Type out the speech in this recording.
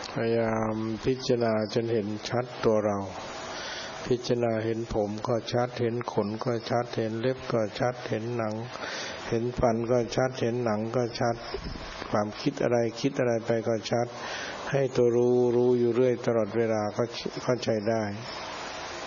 พยายามพิจารณาจนเห็นชัดตัวเราพิจารณาเห็นผมก็ชัดเห็นขนก็ชัดเห็นเล็บก็ชัดเห็นหนังเห็นฟันก็ชัดเห็นหนังก็ชัดความคิดอะไรไปก็ชัดให้ตัวรู้อยู่เรื่อยตลอดเวลาก็เข้าใจได้